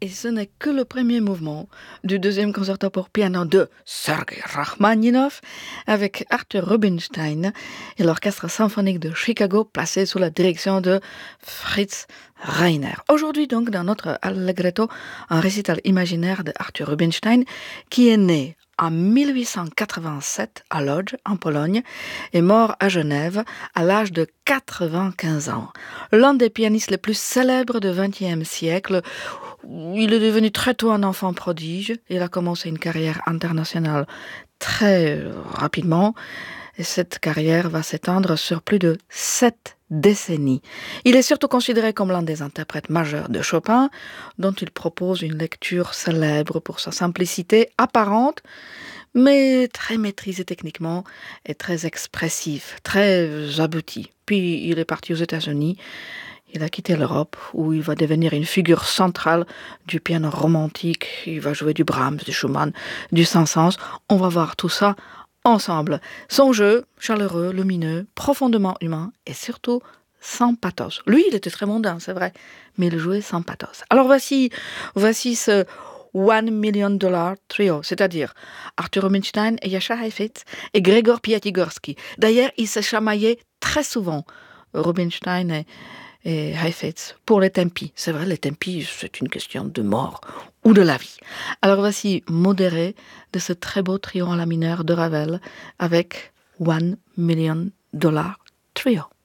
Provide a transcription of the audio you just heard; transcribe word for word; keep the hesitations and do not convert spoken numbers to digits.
Et ce n'est que le premier mouvement du deuxième concerto pour piano de Sergei Rachmaninov avec Arthur Rubinstein et l'orchestre symphonique de Chicago placé sous la direction de Fritz Reiner. Aujourd'hui donc dans notre Allegretto, un récital imaginaire de Arthur Rubinstein qui est né en mille huit cent quatre-vingt-sept à Lodz, en Pologne, et mort à Genève à l'âge de quatre-vingt-quinze ans. L'un des pianistes les plus célèbres du vingtième siècle, il est devenu très tôt un enfant prodige. Il a commencé une carrière internationale très rapidement. Et cette carrière va s'étendre sur plus de sept décennies. Il est surtout considéré comme l'un des interprètes majeurs de Chopin, dont il propose une lecture célèbre pour sa simplicité apparente, mais très maîtrisée techniquement et très expressive, très aboutie. Puis il est parti aux États-Unis. Il a quitté l'Europe, où il va devenir une figure centrale du piano romantique. Il va jouer du Brahms, du Schumann, du Saint-Saëns. On va voir tout ça ensemble. Son jeu, chaleureux, lumineux, profondément humain et surtout sans pathos. Lui, il était très mondain, c'est vrai, mais il jouait sans pathos. Alors voici, voici ce One Million Dollar Trio, c'est-à-dire Arthur Rubinstein et Jascha Heifetz et Gregor Piatigorsky. D'ailleurs, ils se chamaillaient très souvent, Rubinstein et et Heifetz, pour les tempi. C'est vrai, les tempi, c'est une question de mort ou de la vie. Alors voici modéré de ce très beau trio en la mineure de Ravel avec One Million Dollar Trio.